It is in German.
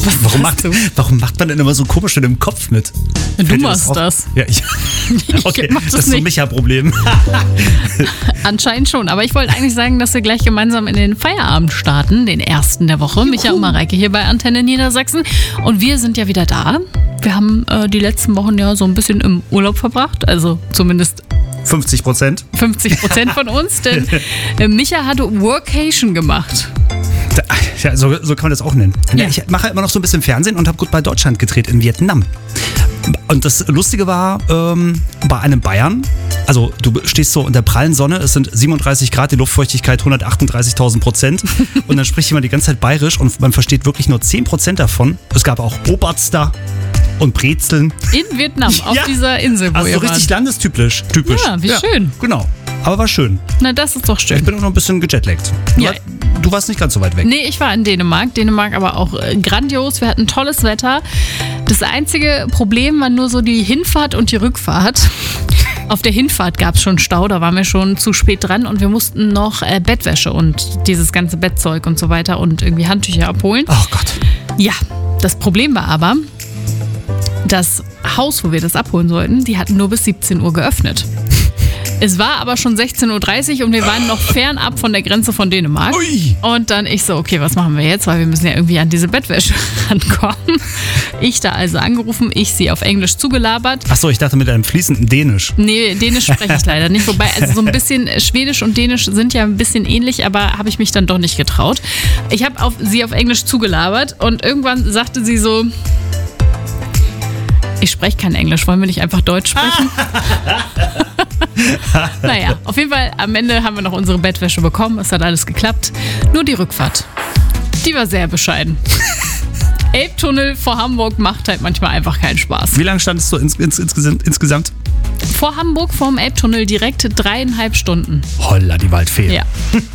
Warum macht man denn immer so komisch in dem Kopf mit? Du machst das. Ja, okay, mach das ist so ein Micha-Problem. Anscheinend schon. Aber ich wollte eigentlich sagen, dass wir gleich gemeinsam in den Feierabend starten, den ersten der Woche. Micha und Mareike hier bei Antenne Niedersachsen. Und wir sind ja wieder da. Wir haben die letzten Wochen ja so ein bisschen im Urlaub verbracht. Also zumindest 50%. 50% von uns. Denn Micha hat Workation gemacht. Ja, so kann man das auch nennen. Ja. Ich mache immer noch so ein bisschen Fernsehen und habe gut bei Deutschland gedreht in Vietnam. Und das Lustige war, bei einem Bayern, also du stehst so in der prallen Sonne, es sind 37 Grad, die Luftfeuchtigkeit 138.000%. Und dann spricht jemand die ganze Zeit bayerisch und man versteht wirklich nur 10% davon. Es gab auch Oberster und Brezeln. In Vietnam, auf dieser Insel, wo also ihr so richtig landestypisch. Ja, wie schön. Genau. Aber war schön. Na, das ist doch schön. Ich bin auch noch ein bisschen gejetlaggt. Du warst nicht ganz so weit weg. Nee, ich war in Dänemark. Dänemark aber auch grandios. Wir hatten tolles Wetter. Das einzige Problem war nur so die Hinfahrt und die Rückfahrt. Auf der Hinfahrt gab es schon Stau, da waren wir schon zu spät dran und wir mussten noch Bettwäsche und dieses ganze Bettzeug und so weiter und irgendwie Handtücher abholen. Oh Gott. Ja, das Problem war aber, das Haus, wo wir das abholen sollten, die hatten nur bis 17 Uhr geöffnet. Es war aber schon 16.30 Uhr und wir waren noch fernab von der Grenze von Dänemark. Ui. Und dann ich so, okay, was machen wir jetzt? Weil wir müssen ja irgendwie an diese Bettwäsche rankommen. Ich da also angerufen, ich sie auf Englisch zugelabert. Achso, ich dachte mit einem fließenden Dänisch. Nee, Dänisch spreche ich leider nicht. Wobei, also so ein bisschen Schwedisch und Dänisch sind ja ein bisschen ähnlich, aber habe ich mich dann doch nicht getraut. Ich habe sie auf Englisch zugelabert und irgendwann sagte sie so, ich spreche kein Englisch, wollen wir nicht einfach Deutsch sprechen? Naja, auf jeden Fall, am Ende haben wir noch unsere Bettwäsche bekommen. Es hat alles geklappt. Nur die Rückfahrt, die war sehr bescheiden. Elbtunnel vor Hamburg macht halt manchmal einfach keinen Spaß. Wie lange standest du insgesamt? Vor Hamburg, vorm Elbtunnel direkt 3,5 Stunden. Holla, die Waldfee. Ja.